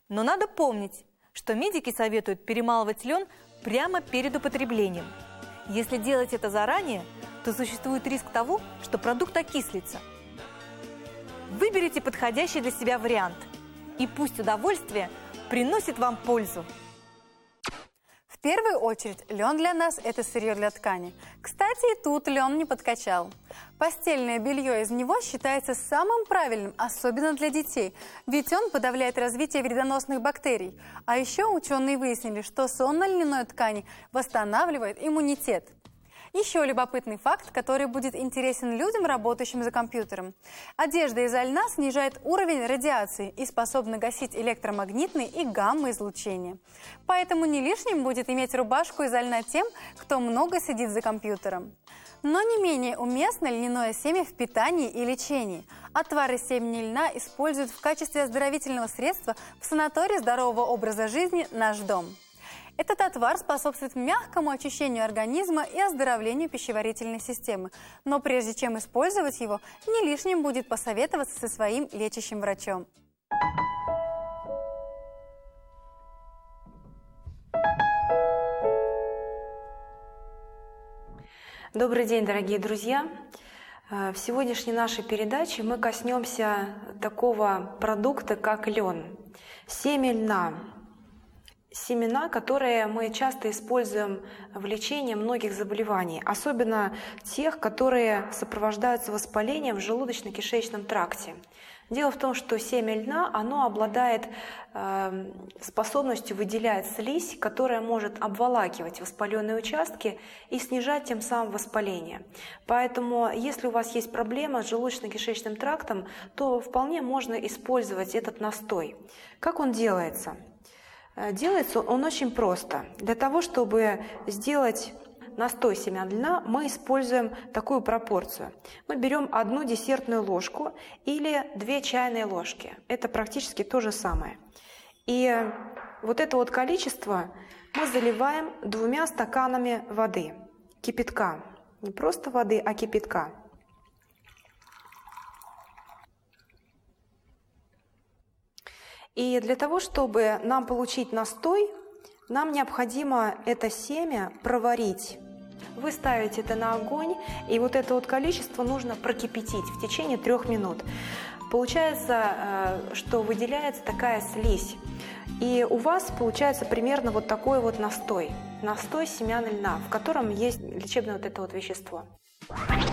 Но надо помнить, что медики советуют перемалывать лен прямо перед употреблением. Если делать это заранее, то существует риск того, что продукт окислится. Выберите подходящий для себя вариант, и пусть удовольствие приносит вам пользу. В первую очередь, лен для нас – это сырье для ткани. Кстати, и тут лен не подкачал. Постельное белье из него считается самым правильным, особенно для детей, ведь он подавляет развитие вредоносных бактерий. А еще ученые выяснили, что сон на льняной ткани восстанавливает иммунитет. Еще любопытный факт, который будет интересен людям, работающим за компьютером. Одежда из льна снижает уровень радиации и способна гасить электромагнитные и гамма-излучения. Поэтому не лишним будет иметь рубашку из льна тем, кто много сидит за компьютером. Но не менее уместно льняное семя в питании и лечении. Отвар из семени льна используют в качестве оздоровительного средства в санатории здорового образа жизни «Наш дом». Этот отвар способствует мягкому очищению организма и оздоровлению пищеварительной системы. Но прежде чем использовать его, не лишним будет посоветоваться со своим лечащим врачом. Добрый день, дорогие друзья! В сегодняшней нашей передаче мы коснемся такого продукта, как лен. Семя льна. Семена, которые мы часто используем в лечении многих заболеваний, особенно тех, которые сопровождаются воспалением в желудочно-кишечном тракте. Дело в том, что семя льна, оно обладает способностью выделять слизь, которая может обволакивать воспаленные участки и снижать тем самым воспаление. Поэтому, если у вас есть проблема с желудочно-кишечным трактом, то вполне можно использовать этот настой. Как он делается? Делается он очень просто. Для того, чтобы сделать настой семян льна, мы используем такую пропорцию. Мы берем 1 десертную ложку или 2 чайные ложки. Это практически то же самое. И вот это вот количество мы заливаем 2 стаканами воды, кипятка. Не просто воды, а кипятка. И для того, чтобы нам получить настой, нам необходимо это семя проварить. Вы ставите это на огонь, и вот это вот количество нужно прокипятить в течение 3 минут. Получается, что выделяется такая слизь. И у вас получается примерно вот такой вот настой. Настой семян льна, в котором есть лечебное вот это вот вещество.